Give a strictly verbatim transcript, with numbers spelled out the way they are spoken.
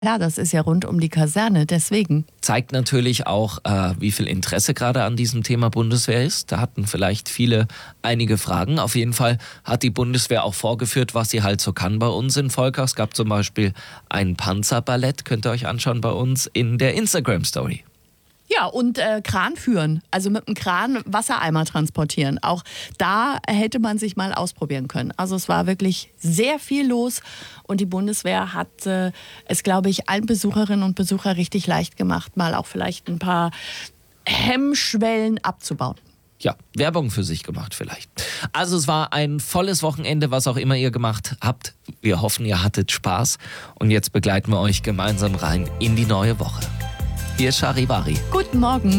Ja, das ist ja rund um die Kaserne, deswegen. Zeigt natürlich auch, äh, wie viel Interesse gerade an diesem Thema Bundeswehr ist. Da hatten vielleicht viele einige Fragen. Auf jeden Fall hat die Bundeswehr auch vorgeführt, was sie halt so kann bei uns in Volkach. Es gab zum Beispiel ein Panzerballett, könnt ihr euch anschauen bei uns in der Instagram-Story. Ja, und äh, Kran führen, also mit einem Kran Wassereimer transportieren. Auch da hätte man sich mal ausprobieren können. Also es war wirklich sehr viel los und die Bundeswehr hat äh, es, glaube ich, allen Besucherinnen und Besuchern richtig leicht gemacht, mal auch vielleicht ein paar Hemmschwellen abzubauen. Ja, Werbung für sich gemacht vielleicht. Also es war ein volles Wochenende, was auch immer ihr gemacht habt. Wir hoffen, ihr hattet Spaß und jetzt begleiten wir euch gemeinsam rein in die neue Woche. Hier ist Charivari. Guten Morgen.